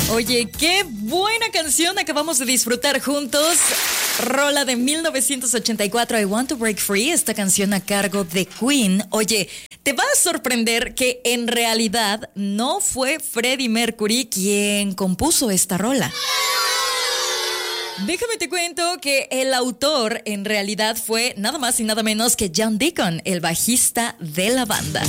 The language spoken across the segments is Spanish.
Oye, qué buena canción acabamos de disfrutar juntos. Rola de 1984, I Want to Break Free, esta canción a cargo de Queen. Oye, te va a sorprender que en realidad no fue Freddie Mercury quien compuso esta rola. Déjame te cuento que el autor en realidad fue nada más y nada menos que John Deacon, el bajista de la banda.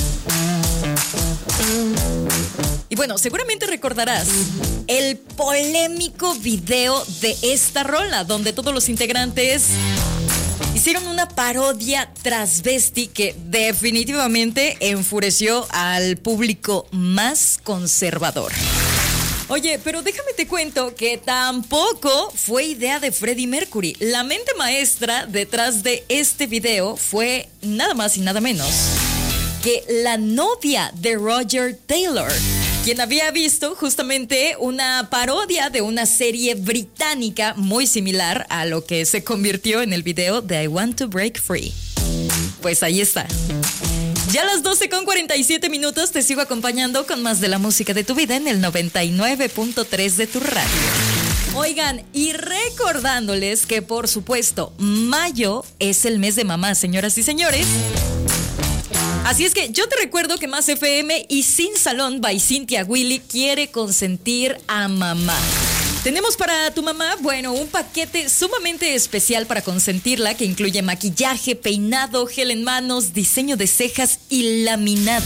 Y bueno, seguramente recordarás el polémico video de esta rola, donde todos los integrantes hicieron una parodia transvesti que definitivamente enfureció al público más conservador. Oye, pero déjame te cuento que tampoco fue idea de Freddie Mercury. La mente maestra detrás de este video fue nada más y nada menos que la novia de Roger Taylor, quien había visto justamente una parodia de una serie británica muy similar a lo que se convirtió en el video de I Want to Break Free. Pues ahí está. Ya a las 12:47 te sigo acompañando con más de la música de tu vida en el 99.3 de tu radio. Oigan, y recordándoles que por supuesto, mayo es el mes de mamá, señoras y señores. Así es que yo te recuerdo que Más FM y Sin Salón by Cynthia Willy quiere consentir a mamá. Tenemos para tu mamá, bueno, un paquete sumamente especial para consentirla que incluye maquillaje, peinado, gel en manos, diseño de cejas y laminado.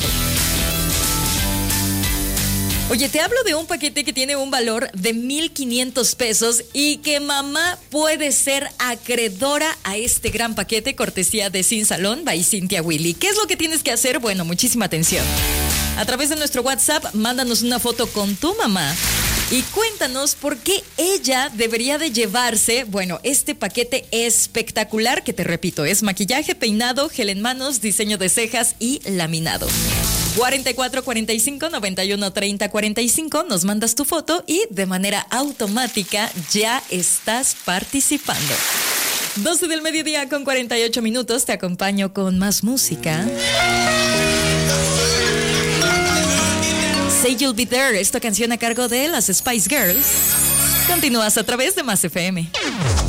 Oye, te hablo de un paquete que tiene un valor de 1,500 pesos y que mamá puede ser acreedora a este gran paquete cortesía de Sin Salón by Cynthia Willy. ¿Qué es lo que tienes que hacer? Bueno, muchísima atención. A través de nuestro WhatsApp, mándanos una foto con tu mamá y cuéntanos por qué ella debería de llevarse, bueno, este paquete espectacular que te repito, es maquillaje, peinado, gel en manos, diseño de cejas y laminado. 44 45 91 30 45, nos mandas tu foto y de manera automática ya estás participando. 12 del mediodía con 48 minutos, te acompaño con más música. Say You'll Be There, esta canción a cargo de las Spice Girls. Continúas a través de Más FM.